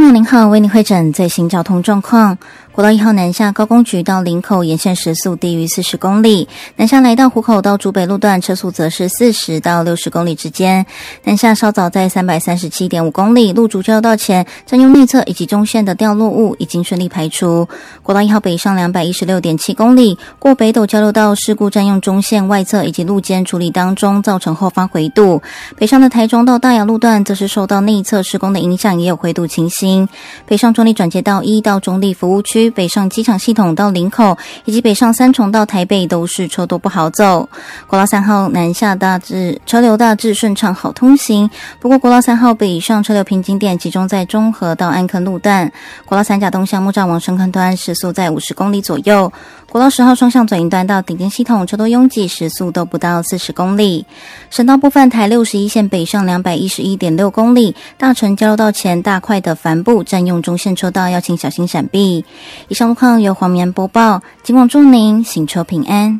众朋友您好，为您汇诊最新交通状况。国道1号南下高公局到林口沿线时速低于40公里，南下来到湖口到竹北路段车速则是40到60公里之间。南下稍早在 337.5 公里，路主交流道前占用内侧以及中线的掉落物已经顺利排除。国道1号北上 216.7 公里，过北斗交流道事故占用中线外侧以及路肩处理当中，造成后方回堵。北上的台中到大雅路段则是受到内侧施工的影响，也有回堵情形。北上中立转接道1到中立服务区，北上机场系统到林口以及北上三重到台北都是车多不好走。国道3号南下车流大致顺畅好通行，不过国道3号北上车流瓶颈点集中在中和到安坑路段。国道3甲东向木栅往深坑端时速在50公里左右。国道10号双向转运端到顶尖系统车多拥挤，时速都不到40公里。省道部分，台61线北上 211.6 公里，大城交流道前大块的帆布占用中线车道，要请小心闪避。以上路况由黄棉播报，今晚祝您行车平安。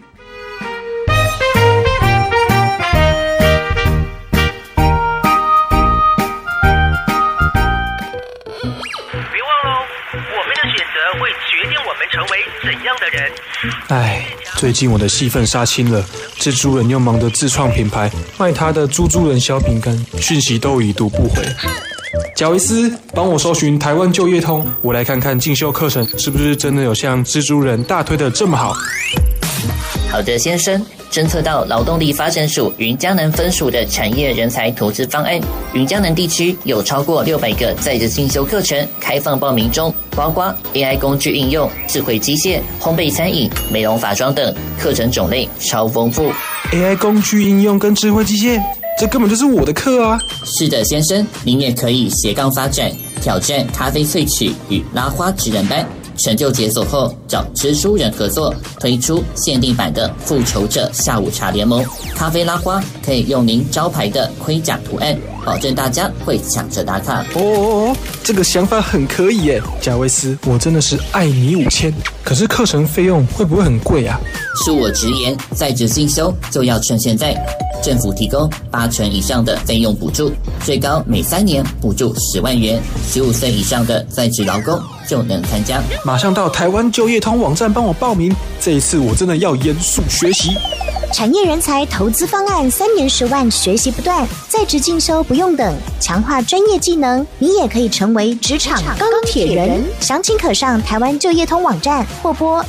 别忘了，我们的选择会决定我们成为怎样的人。 最近我的戏份杀青了，蜘蛛人又忙着自创品牌，卖他的猪猪人小饼干，讯息都已读不回。贾维斯，帮我搜寻台湾就业通，我来看看进修课程是不是真的有像蜘蛛人大推的这么好。 好的先生，侦测到劳动力发展署云嘉南分署的产业人才投资方案，云嘉南地区有超过600个在职进修课程开放报名中，包括 AI 工具应用、智慧机械、烘焙餐饮、美容法妆等，课程种类超丰富。 AI 工具应用跟智慧机械，这根本就是我的课啊！ 是的先生，您也可以斜杠发展，挑战咖啡萃取与拉花职人班，成就解锁后找蜘蛛人合作，推出限定版的复仇者下午茶联盟。咖啡拉花可以用您招牌的盔甲图案，保证大家会抢着打卡。 这个想法很可以耶，贾维斯，我真的是爱你5000。可是课程费用会不会很贵啊？ 恕我直言，在职进修就要趁现在。政府提供80%以上的费用补助，最高每3年补助10万元，15岁以上的在职劳工就能参加。 马上到台湾就业通网站帮我报名，这一次我真的要严肃学习。 产业人才投资方案，3年10万，学习不断，在职进修不用等，强化专业技能，你也可以成为职场钢铁人。详情可上台湾就业通网站或拨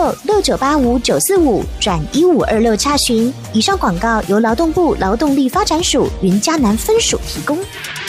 0669859545-1526查询。以上广告由劳动部劳动力发展署云嘉南分署提供。